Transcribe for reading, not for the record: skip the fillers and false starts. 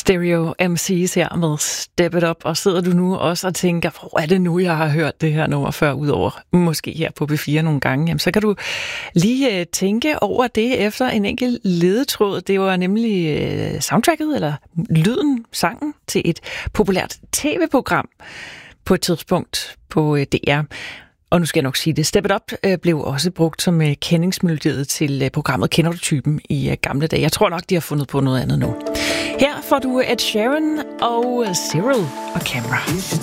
Stereo MC's her med Step It Up, og sidder du nu også og tænker, hvor er det nu, jeg har hørt det her nummer før, udover måske her på B4 nogle gange, jamen, så kan du lige tænke over det efter en enkelt ledetråd. Det var nemlig soundtracket, eller lyden, sangen til et populært tv-program på et tidspunkt på DR. Og nu skal jeg nok sige det. Step It Up blev også brugt som kendingsmelodiet til programmet Kender du typen i gamle dage. Jeg tror nok, de har fundet på noget andet nu. Her får du Ed Sheeran og Cyril og Camera.